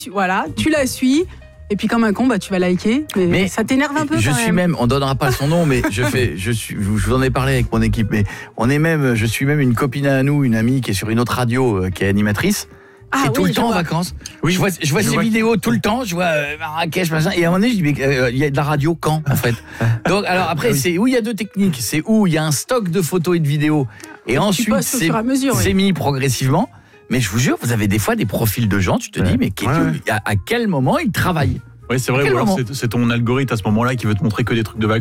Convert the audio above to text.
tu la suis. Et puis comme un con, tu vas liker. Mais ça t'énerve un peu je quand suis même, on donnera pas son nom, mais je vous en ai parlé avec mon équipe, mais je suis même une copine à nous, une amie qui est sur une autre radio, qui est animatrice. Et tout le temps en vacances. Oui, je vois ses vidéos tout le temps. Je vois Marrakech, machin. Et à un moment donné, je dis, mais il y a de la radio quand, en fait. Donc, alors après, c'est où il y a deux techniques. C'est où il y a un stock de photos et de vidéos. Et ensuite, c'est mis progressivement. Mais je vous jure, vous avez des fois des profils de gens, tu te dis, mais à quel moment ils travaillent ? Oui, c'est vrai, ou alors c'est ton algorithme à ce moment-là qui veut te montrer que des trucs de vacances.